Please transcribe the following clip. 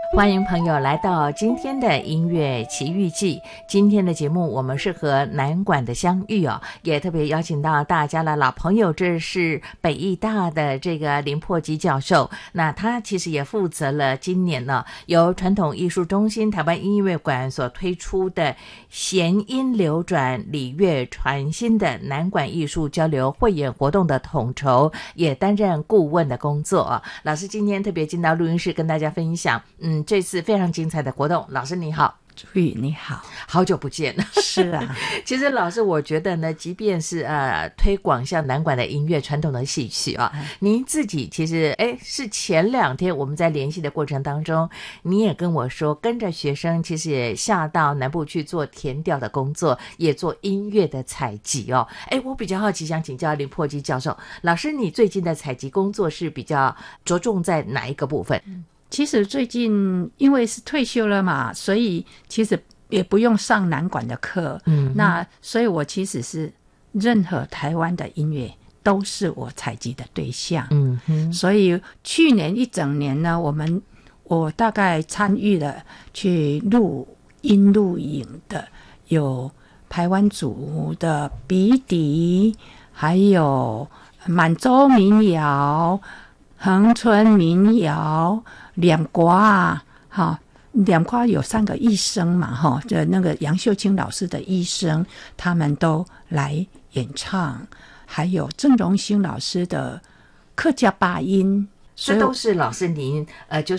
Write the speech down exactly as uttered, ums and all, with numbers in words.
欢迎朋友来到今天的音乐奇遇记。今天的节目我们是和南管的相遇哦，也特别邀请到大家的老朋友，这是北艺大的这个林珀基教授。那他其实也负责了今年呢由传统艺术中心台湾音乐馆所推出的弦音流转礼乐传新的南管艺术交流汇演活动的统筹，也担任顾问的工作啊。老师今天特别进到录音室跟大家分享，嗯，这次非常精彩的活动。老师你好。 朱玉你好， 好久不见了。 是啊， 其实老师我觉得呢，即便是呃推广像南管的音乐传统的戏曲啊，嗯、您自己其实哎是前两天我们在联系的过程当中，你也跟我说跟着学生其实也下到南部去做田调的工作，也做音乐的采集哦。哎，我比较好奇，想请教林珀基教授，老师你最近的采集工作是比较着重在哪一个部分？嗯， 其实最近因为是退休了嘛，所以其实也不用上南管的课，嗯，那所以我其实是任何台湾的音乐都是我采集的对象，嗯哼，所以去年一整年呢，我们我大概参与了去录音录影的有排湾族的鼻笛，还有满洲民谣、恒春民谣、两瓜啊，哈，两瓜有三个医生嘛，哈，就那个杨秀清老师的医生，他们都来演唱，还有郑荣兴老师的客家八音， 这都是老师您呃，就是